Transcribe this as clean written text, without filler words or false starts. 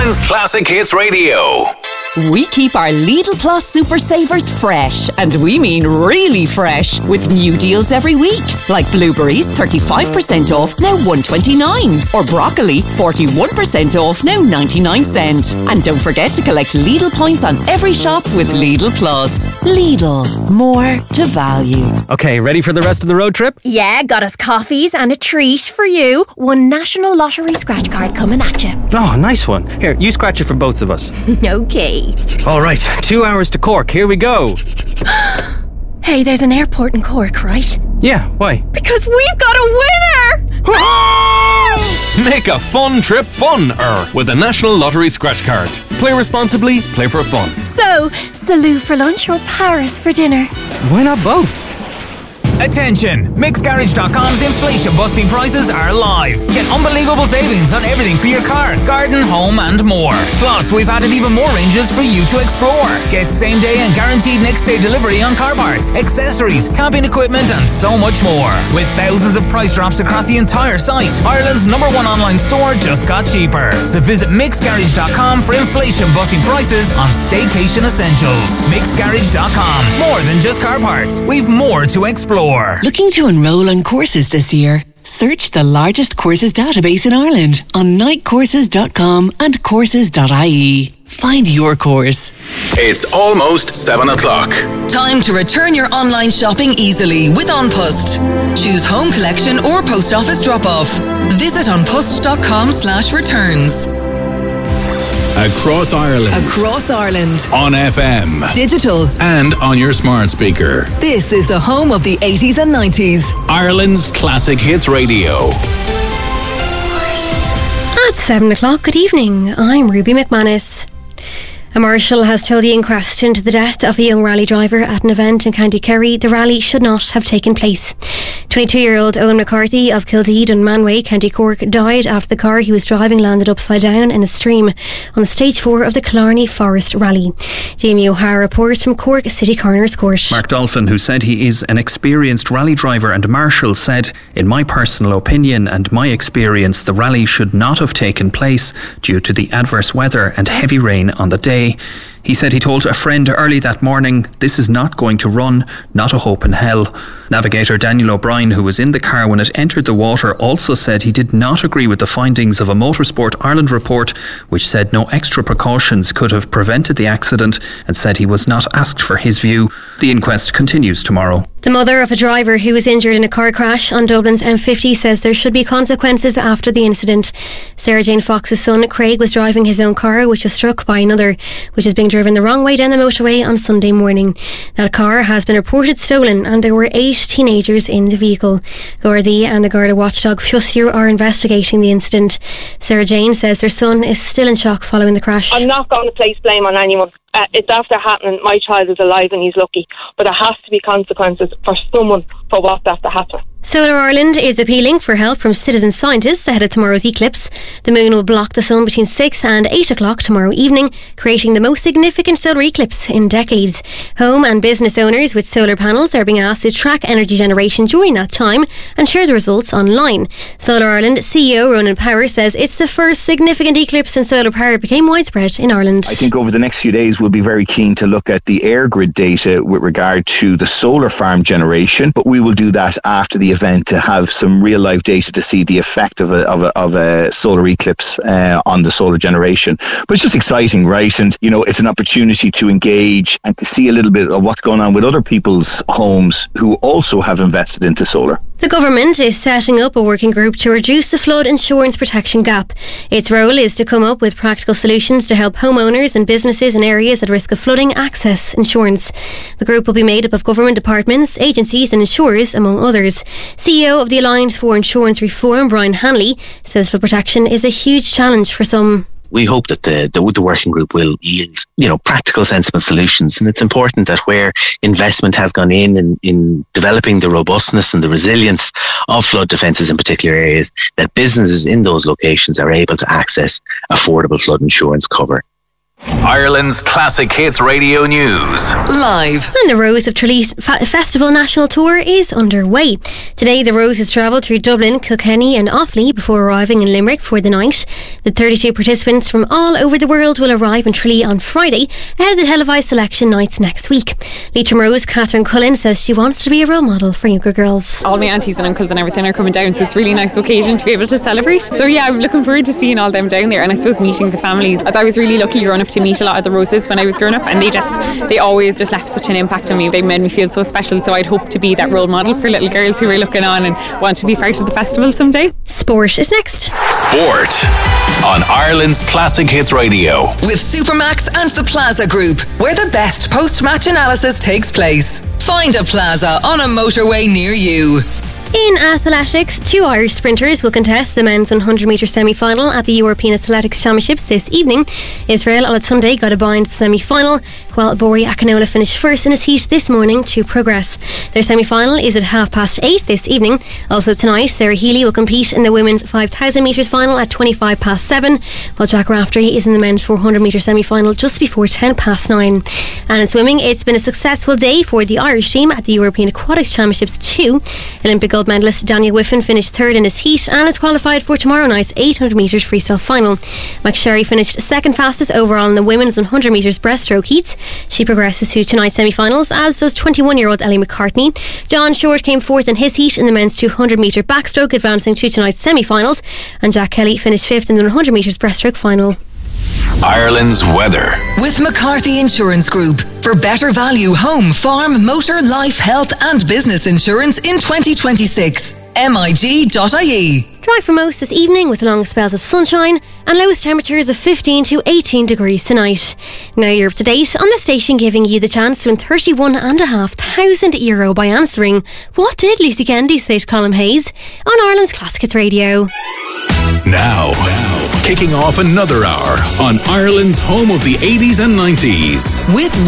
Ireland's Classic Hits Radio. We keep our Lidl Plus Super Savers fresh, and we mean really fresh, with new deals every week. Like blueberries, 35% off, now $1.29. Or broccoli, 41% off, now 99 cents. And don't forget to collect Lidl points on every shop with Lidl Plus. Lidl, more to value. Okay, ready for the rest of the road trip? Yeah, got us coffees and a treat for you. One National Lottery scratch card coming at you. Oh, nice one. Here, you scratch it for both of us. Okay. All right, 2 hours to Cork. Here we go. Hey, there's an airport in Cork, right? Yeah, why? Because we've got a winner! Make a fun trip fun-er with a National Lottery scratch card. Play responsibly, play for fun. So, Salou for lunch or Paris for dinner? Why not both? Attention! MixGarage.com's inflation-busting prices are live. Get unbelievable savings on everything for your car, garden, home and more. Plus, we've added even more ranges for you to explore. Get same-day and guaranteed next-day delivery on car parts, accessories, camping equipment and so much more. With thousands of price drops across the entire site, Ireland's #1 online store just got cheaper. So visit MixGarage.com for inflation-busting prices on staycation essentials. MixGarage.com. More than just car parts. We've more to explore. Looking to enrol on courses this year? Search the largest courses database in Ireland on nightcourses.com and courses.ie. Find your course. It's almost 7 o'clock. Time to return your online shopping easily with OnPost. Choose home collection or post office drop-off. Visit onpost.com/returns. Across Ireland. Across Ireland. On FM. Digital. And on your smart speaker. This is the home of the 80s and 90s. Ireland's Classic Hits Radio. At 7 o'clock, good evening. I'm Ruby McManus. A marshal has told the inquest into the death of a young rally driver at an event in County Kerry the rally should not have taken place. 22-year-old Owen McCarthy of Kildee and Manway, County Cork, died after the car he was driving landed upside down in a stream on stage 4 of the Killarney Forest Rally. Jamie O'Hara reports from Cork City Coroner's Court. Mark Dolphin, who said he is an experienced rally driver and marshal, said, "In my personal opinion and my experience, the rally should not have taken place due to the adverse weather and heavy rain on the day." He said he told a friend early that morning, "This is not going to run, not a hope in hell." Navigator Daniel O'Brien, who was in the car when it entered the water, also said he did not agree with the findings of a Motorsport Ireland report which said no extra precautions could have prevented the accident, and said he was not asked for his view. The inquest continues tomorrow. The mother of a driver who was injured in a car crash on Dublin's M50 says there should be consequences after the incident. Sarah Jane Fox's son Craig was driving his own car, which was struck by another, which is being driven the wrong way down the motorway on Sunday morning. That car has been reported stolen and there were 8 teenagers in the vehicle. Gardaí and the Garda watchdog Fussier are investigating the incident. Sarah Jane says their son is still in shock following the crash. I'm not going to place blame on anyone. It's after happening. My child is alive and he's lucky, but there has to be consequences for someone for what's after happening. Solar Ireland is appealing for help from citizen scientists ahead of tomorrow's eclipse. The moon will block the sun between 6 and 8 o'clock tomorrow evening, creating the most significant solar eclipse in decades. Home and business owners with solar panels are being asked to track energy generation during that time and share the results online. Solar Ireland CEO Ronan Power says it's the first significant eclipse since solar power became widespread in Ireland. I think over the next few days we'll be very keen to look at the air grid data with regard to the solar farm generation, but we will do that after the event to have some real life data to see the effect of a solar eclipse on the solar generation. But it's just exciting, right? And you know, it's an opportunity to engage and to see a little bit of what's going on with other people's homes who also have invested into solar. The government is setting up a working group to reduce the flood insurance protection gap. Its role is to come up with practical solutions to help homeowners and businesses in areas at risk of flooding access insurance. The group will be made up of government departments, agencies and insurers, among others. CEO of the Alliance for Insurance Reform, Brian Hanley, says flood protection is a huge challenge for some. We hope that the working group will yield, practical, sensible solutions. And it's important that where investment has gone in developing the robustness and the resilience of flood defences in particular areas, that businesses in those locations are able to access affordable flood insurance cover. Ireland's Classic Hits Radio News. Live. And the Rose of Tralee Festival National Tour is underway. Today the Roses travelled through Dublin, Kilkenny and Offaly before arriving in Limerick for the night. The 32 participants from all over the world will arrive in Tralee on Friday ahead of the televised selection nights next week. Leitrim Rose Catherine Cullen says she wants to be a role model for younger girls. All my aunties and uncles and everything are coming down, so it's a really nice occasion to be able to celebrate. So yeah, I'm looking forward to seeing all them down there, and I suppose meeting the families. As I was really lucky growing up to meet a lot of the Roses when I was growing up, and they always just left such an impact on me. They made me feel so special, so I'd hope to be that role model for little girls who are looking on and want to be part of the festival someday. Sport is next. Sport on Ireland's Classic Hits Radio. With Supermax and the Plaza Group, where the best post-match analysis takes place. Find a Plaza on a motorway near you. In athletics, 2 Irish sprinters will contest the men's 100-metre semi-final at the European Athletics Championships this evening. Israel Olatunde got a bye into the semi-final, while Bori Akinola finished first in his heat this morning to progress. Their semi-final is at 8:30 this evening. Also tonight, Sarah Healy will compete in the women's 5,000 metres final at 7:25, while Jack Raftery is in the men's 400-metre semi-final just before 9:10. And in swimming, it's been a successful day for the Irish team at the European Aquatics Championships too. Olympic gold medalist Daniel Whiffen finished third in his heat and is qualified for tomorrow night's 800 metres freestyle final. McSherry finished second fastest overall in the women's 100 metres breaststroke heats. She progresses to tonight's semi-finals, as does 21-year-old Ellie McCartney. John Short came fourth in his heat in the men's 200 metre backstroke, advancing to tonight's semi-finals, and Jack Kelly finished fifth in the 100 metres breaststroke final. Ireland's weather. With McCarthy Insurance Group. For better value home, farm, motor, life, health and business insurance in 2026. MIG.ie. Dry for most this evening with long spells of sunshine and lowest temperatures of 15 to 18 degrees tonight. Now you're up to date on the station, giving you the chance to win €31,500 by answering "What did Lucy Kennedy say to Colm Hayes?" on Ireland's Classic Hits Radio. Now, kicking off another hour on Ireland's home of the 80s and 90s. With